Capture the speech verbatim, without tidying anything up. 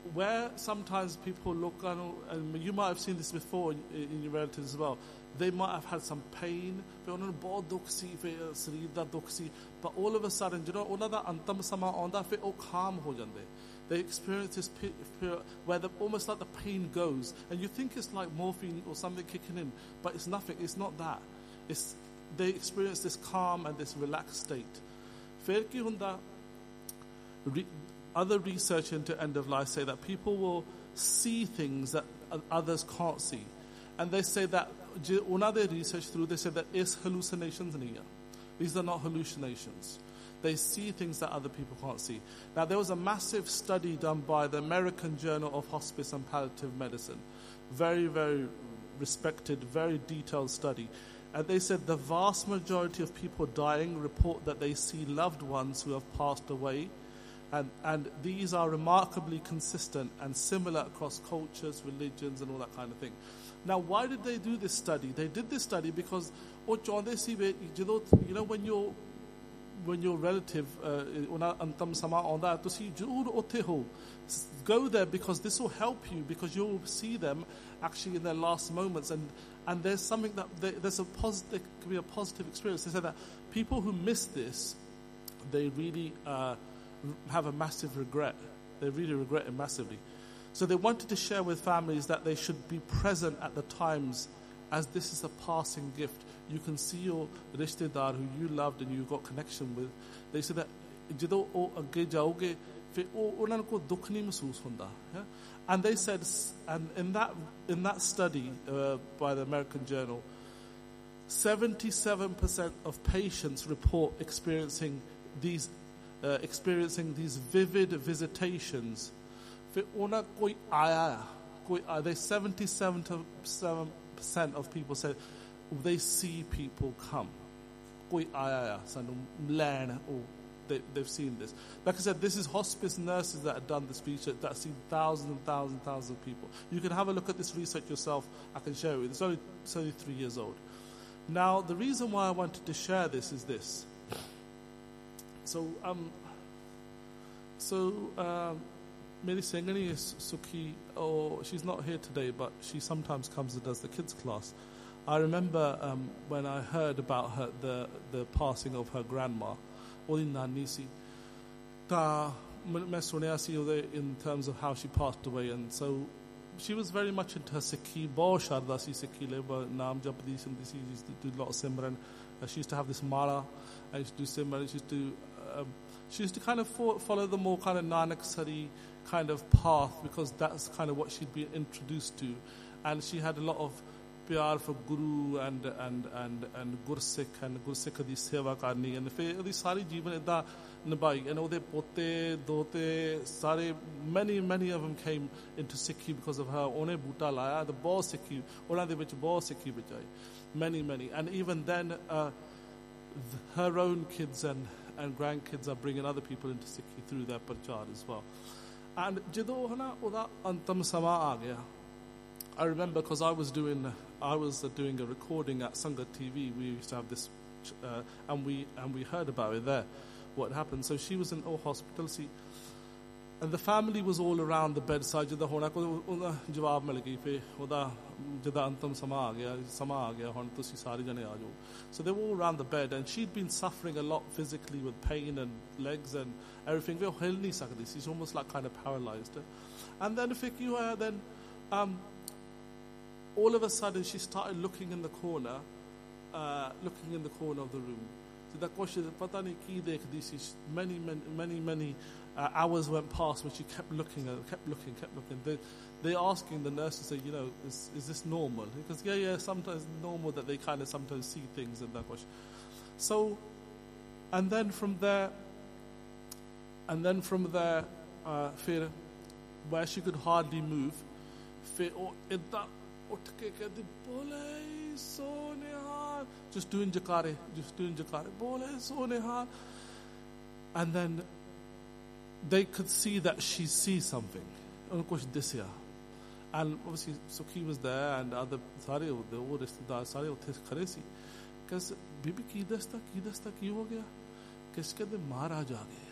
where sometimes people look, and you might have seen this before in, in your relatives as well, they might have had some pain, but all of a sudden, you know, calm ho jande. They experience this where the, almost like the pain goes, and you think it's like morphine or something kicking in, but it's nothing. It's not that. It's they experience this calm and this relaxed state. Fir ki hunda, other research into end of life say that people will see things that others can't see, and they say that another research through they say that is hallucinations nahi hai. These are not hallucinations. They see things that other people can't see. Now, there was a massive study done by the American Journal of Hospice and Palliative Medicine. Very, very respected, very detailed study. And they said the vast majority of people dying report that they see loved ones who have passed away. And, and these are remarkably consistent and similar across cultures, religions, and all that kind of thing. Now, why did they do this study? They did this study because, you know, when you're when your relative ਉਹਨਾਂ ਅੰਤਮ ਸਮਾਂ ਆਉਂਦਾ ਤੁਸੀਂ ਜ਼ਰੂਰ ਉੱਥੇ ਹੋ go there because this will help you because you'll see them actually in their last moments and and there's something that they, there's a positive can be a positive experience. They say that people who miss this they really uh, have a massive regret. They really regret it massively. So they wanted to share with families that they should be present at the times as this is a passing gift. You can see your rishtedar who you loved and you got connection with. They said that ਜਦੋਂ ਉਹ ਅੱਗੇ ਜਾਓਗੇ ਫਿਰ ਉਹ ਉਹਨਾਂ ਨੂੰ ਕੋਈ ਦੁੱਖ ਨਹੀਂ ਮਹਿਸੂਸ ਹੁੰਦਾ. And they said, and in that in that study uh, by the American Journal, seventy-seven percent of patients report experiencing these uh, experiencing these vivid visitations. ਫਿਰ ਉਹਨਾਂ ਕੋਈ ਆਇਆ ਕੋਈ they seventy-seven percent of people said they see people come. Koi aaya sanu learn or they, they've seen this. Like I said, this is hospice nurses that have done this research that have seen thousands and thousands and thousands of people. You can have a look at this research yourself. I can share it with you. It's only, it's only three years old. Now, the reason why I wanted to share this is this. So, um, so, um, Mary Sengani is Sukhi, or she's not here today, but she sometimes comes and does the kids' class. I remember um, when I heard about her, the the passing of her grandma, Oli Nani si, ta main sunaya si ode in terms of how she passed away, and so she was very much into her Sikhi, bahut sharda si Sikhi le, naam japdi sindi si, she used to do a lot of Simran. Uh, she used to have this mala, and she used to do Simran. She used to uh, she used to kind of fo- follow the more kind of Nanak Sari kind of path because that's kind of what she'd been introduced to, and she had a lot of प्यार for Guru and and and and Gursikh and Gursikh di seva karni and फिर ਉਹਦੀ ਸਾਰੀ ਜੀਵਨ ਇਦਾਂ ਨਿਭਾਈ and ਉਹਦੇ ਪੋਤੇ ਦੋਤੇ ਸਾਰੇ many many of them came into Sikhi because of her. ਉਹਨੇ ਬੂਟਾ ਲਾਇਆ ਤੇ ਬਹੁਤ ਸਿੱਖੀ ਉਹਨਾਂ ਦੇ ਵਿੱਚ ਬਹੁਤ ਸਿੱਖੀ ਬਚਾਈ many many and even then uh, her own kids and and grandkids are bringing other people into Sikhi through their prachar as well. And ਜਦੋਂ ਹਨਾ ਉਹਦਾ ਅੰਤਮ ਸਮਾਂ ਆ ਗਿਆ I remember because I was doing I was uh, doing a recording at Sangat T V. We used to have this, uh, and we and we heard about it there, what happened. So she was in our hospital, see, and the family was all around the bedside. जदा होना को उन्हें जवाब मिल गई पे उदा जदा अंतम समा आ गया समा आ गया होने तो सी सारे जने आ जाओ. So they were all around the bed, and she'd been suffering a lot physically with pain and legs and everything. We हिल नहीं सकती. She's almost like kind of paralyzed. And then if you uh, then. Um, all of a sudden she started looking in the corner, uh, looking in the corner of the room. So that question, pata nahi ki dekhdi si. Many, many, many, many uh, hours went past when she kept looking, uh, kept looking, kept looking. They, they're asking the nurses, say, you know, is, is this normal? Because yeah, yeah, sometimes it's normal that they kind of sometimes see things in that question. So, and then from there, and then from there, uh, fear, where she could hardly move, fear, oh, in that. Just doing jakare, just doing jakare, bole sonehal, and then they could see that she sees something. And of course, this year, and obviously Sukhi was there, and other sare the old rishtetedar sare uthe khare si. Because bibi ki dasta ki dasta ki ho gaya? Kiske de Maharaj aa gaye.